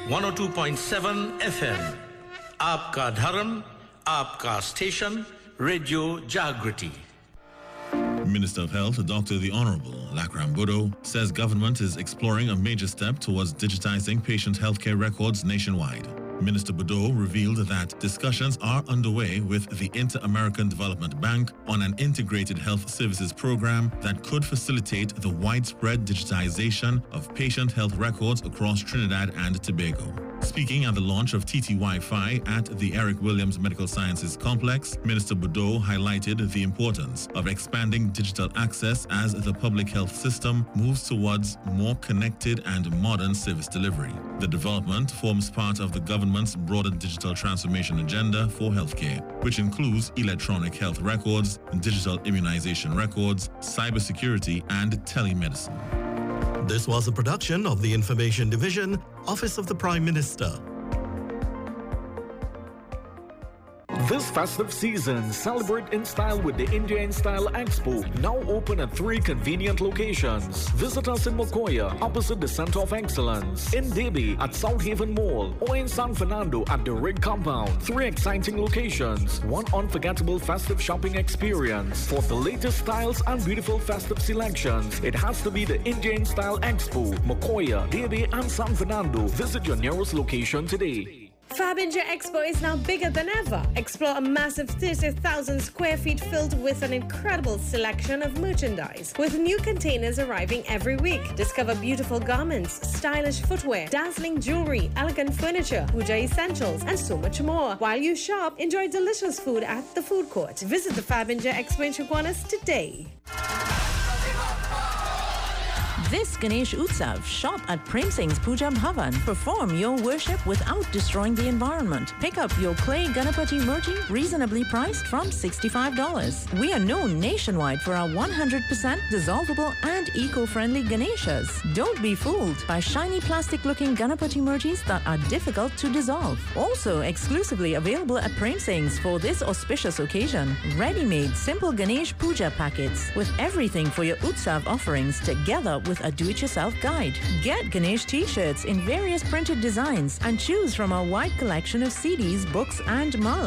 102.7 FM. आपका धर्म, आपका station, Radio Jagriti. Minister of Health, Dr. The Honorable Lakram Budo, says government is exploring a major step towards digitizing patient healthcare records nationwide. Minister Budo revealed that discussions are underway with the Inter-American Development Bank on an integrated health services program that could facilitate the widespread digitization of patient health records across Trinidad and Tobago. Speaking at the launch of TT Wi-Fi at the Eric Williams Medical Sciences Complex, Minister Budo highlighted the importance of expanding digital access as the public health system moves towards more connected and modern service delivery. The development forms part of the government's broader digital transformation agenda for healthcare, which includes electronic health records, digital immunization records, cybersecurity, and telemedicine. This was a production of the Information Division, Office of the Prime Minister. This festive season, celebrate in style with the India in Style Expo, now open at 3 convenient locations. Visit us in Mokoya, opposite the Center of Excellence, in Debi at South Haven Mall, or in San Fernando at the Rig Compound. 3 exciting locations, 1 unforgettable festive shopping experience. For the latest styles and beautiful festive selections, it has to be the India in Style Expo, Mokoya, Debi, and San Fernando. Visit your nearest location today. Fab India Expo is now bigger than ever. Explore a massive 30,000 square feet filled with an incredible selection of merchandise, with new containers arriving every week. Discover beautiful garments, stylish footwear, dazzling jewelry, elegant furniture, puja essentials, and so much more. While you shop, enjoy delicious food at the food court. Visit the Fab India Expo in Chaguanas today. This Ganesh Utsav, shop at Prem Singh's Puja Bhavan. Perform your worship without destroying the environment. Pick up your clay Ganapati Murti, reasonably priced from $65. We are known nationwide for our 100% dissolvable and eco-friendly Ganeshas. Don't be fooled by shiny plastic-looking Ganapati Murtis that are difficult to dissolve. Also exclusively available at Prem Singh's for this auspicious occasion. Ready-made simple Ganesh Puja packets with everything for your Utsav offerings together with a do-it-yourself guide. Get Ganesh t-shirts in various printed designs and choose from our wide collection of CDs, books and malas.